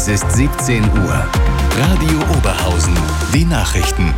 Es ist 17 Uhr. Radio Oberhausen. Die Nachrichten.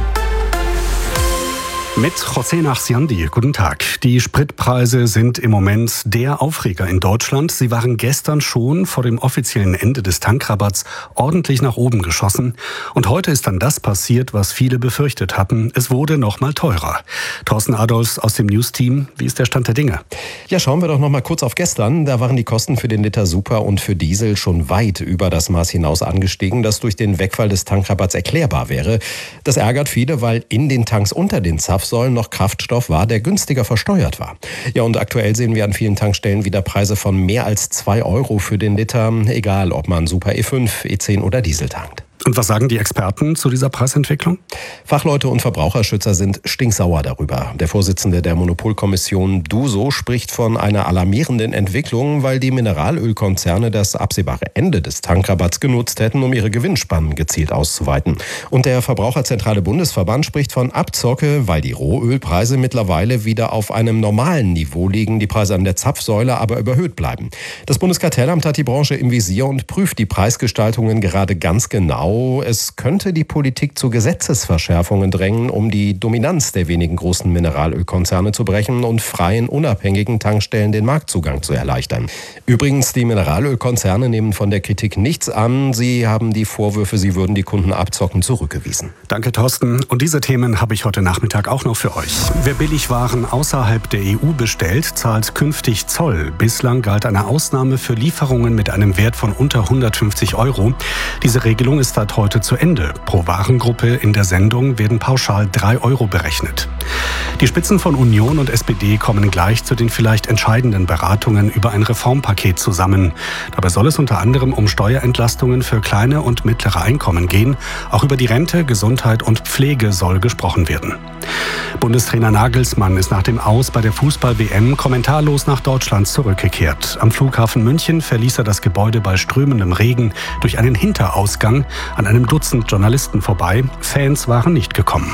Mit José Nachsiandi. Guten Tag. Die Spritpreise sind im Moment der Aufreger in Deutschland. Sie waren gestern schon vor dem offiziellen Ende des Tankrabatts ordentlich nach oben geschossen. Und heute ist dann das passiert, was viele befürchtet hatten. Es wurde noch mal teurer. Thorsten Adolfs aus dem News-Team. Wie ist der Stand der Dinge? Ja, schauen wir doch noch mal kurz auf gestern. Da waren die Kosten für den Liter Super und für Diesel schon weit über das Maß hinaus angestiegen, das durch den Wegfall des Tankrabatts erklärbar wäre. Das ärgert viele, weil in den Tanks unter den Zapfsäulen noch Kraftstoff war, der günstiger versteuert war. Ja, und aktuell sehen wir an vielen Tankstellen wieder Preise von mehr als 2 Euro für den Liter, egal ob man Super E5, E10 oder Diesel tankt. Und was sagen die Experten zu dieser Preisentwicklung? Fachleute und Verbraucherschützer sind stinksauer darüber. Der Vorsitzende der Monopolkommission DUSO spricht von einer alarmierenden Entwicklung, weil die Mineralölkonzerne das absehbare Ende des Tankrabatts genutzt hätten, um ihre Gewinnspannen gezielt auszuweiten. Und der Verbraucherzentrale Bundesverband spricht von Abzocke, weil die Rohölpreise mittlerweile wieder auf einem normalen Niveau liegen, die Preise an der Zapfsäule aber überhöht bleiben. Das Bundeskartellamt hat die Branche im Visier und prüft die Preisgestaltungen gerade ganz genau. Es könnte die Politik zu Gesetzesverschärfungen drängen, um die Dominanz der wenigen großen Mineralölkonzerne zu brechen und freien, unabhängigen Tankstellen den Marktzugang zu erleichtern. Übrigens, die Mineralölkonzerne nehmen von der Kritik nichts an. Sie haben die Vorwürfe, sie würden die Kunden abzocken, zurückgewiesen. Danke, Thorsten. Und diese Themen habe ich heute Nachmittag auch noch für euch. Wer Billigwaren außerhalb der EU bestellt, zahlt künftig Zoll. Bislang galt eine Ausnahme für Lieferungen mit einem Wert von unter 150 Euro. Diese Regelung ist seit heute zu Ende. Pro Warengruppe in der Sendung werden pauschal 3 Euro berechnet. Die Spitzen von Union und SPD kommen gleich zu den vielleicht entscheidenden Beratungen über ein Reformpaket zusammen. Dabei soll es unter anderem um Steuerentlastungen für kleine und mittlere Einkommen gehen. Auch über die Rente, Gesundheit und Pflege soll gesprochen werden. Bundestrainer Nagelsmann ist nach dem Aus bei der Fußball-WM kommentarlos nach Deutschland zurückgekehrt. Am Flughafen München verließ er das Gebäude bei strömendem Regen durch einen Hinterausgang an einem Dutzend Journalisten vorbei. Fans waren nicht gekommen.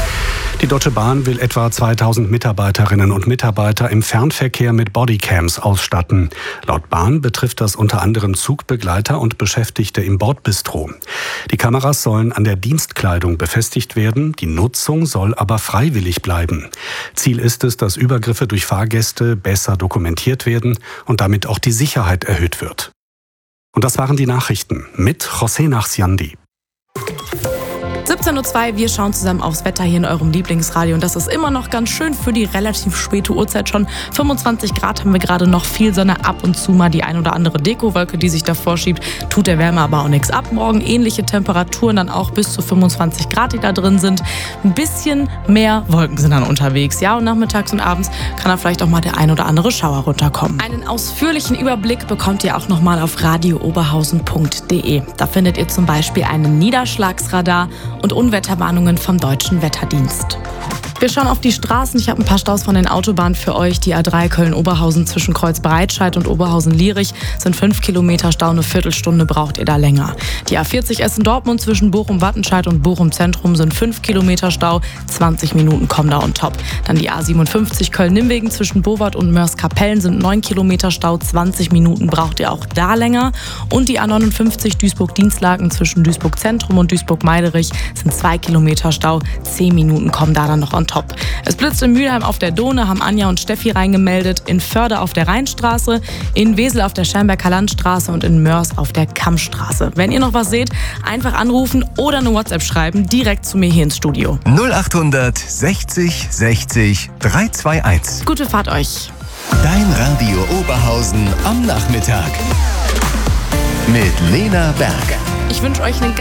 Die Deutsche Bahn will etwa 2000 Mitarbeiterinnen und Mitarbeiter im Fernverkehr mit Bodycams ausstatten. Laut Bahn betrifft das unter anderem Zugbegleiter und Beschäftigte im Bordbistro. Die Kameras sollen an der Dienstkleidung befestigt werden, die Nutzung soll aber freiwillig bleiben. Ziel ist es, dass Übergriffe durch Fahrgäste besser dokumentiert werden und damit auch die Sicherheit erhöht wird. Und das waren die Nachrichten mit José Nachsiandi. 17:02 Uhr, wir schauen zusammen aufs Wetter hier in eurem Lieblingsradio und das ist immer noch ganz schön für die relativ späte Uhrzeit schon. 25 Grad haben wir gerade noch, viel Sonne, ab und zu mal die ein oder andere Dekowolke, die sich davor schiebt. Tut der Wärme aber auch nichts ab. Morgen ähnliche Temperaturen, dann auch bis zu 25 Grad, die da drin sind. Ein bisschen mehr Wolken sind dann unterwegs. Ja, und nachmittags und abends kann da vielleicht auch mal der ein oder andere Schauer runterkommen. Einen ausführlichen Überblick bekommt ihr auch nochmal auf radiooberhausen.de. Da findet ihr zum Beispiel einen Niederschlagsradar und Unwetterwarnungen vom Deutschen Wetterdienst. Wir schauen auf die Straßen. Ich habe ein paar Staus von den Autobahnen für euch. Die A3 Köln-Oberhausen zwischen Kreuz-Breitscheid und Oberhausen-Lierich sind 5 Kilometer Stau. Eine Viertelstunde braucht ihr da länger. Die A40 Essen-Dortmund zwischen Bochum-Wattenscheid und Bochum-Zentrum sind 5 Kilometer Stau. 20 Minuten kommen da on top. Dann die A57 Köln-Nimmwegen zwischen Bowart und Mörs-Kapellen sind 9 Kilometer Stau. 20 Minuten braucht ihr auch da länger. Und die A59 Duisburg-Dienstlaken zwischen Duisburg-Zentrum und Duisburg-Meiderich sind 2 Kilometer Stau. 10 Minuten kommen da dann noch on top. Es blitzt in Mülheim auf der Dohne, haben Anja und Steffi reingemeldet, in Förde auf der Rheinstraße, in Wesel auf der Schermberger Landstraße und in Mörs auf der Kammstraße. Wenn ihr noch was seht, einfach anrufen oder eine WhatsApp schreiben, direkt zu mir hier ins Studio. 0800 60 60 321. Gute Fahrt euch. Dein Radio Oberhausen am Nachmittag. Mit Lena Berg. Ich wünsche euch einen